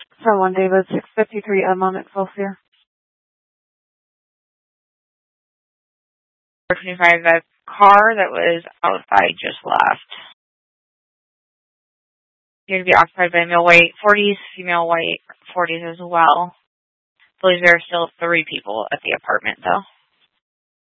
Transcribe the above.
Someone, David, 653 Edmond Excelsior. 425, that car that was outside just left. You're going to be occupied by male white 40s, female white 40s as well. I believe there are still 3 people at the apartment, though.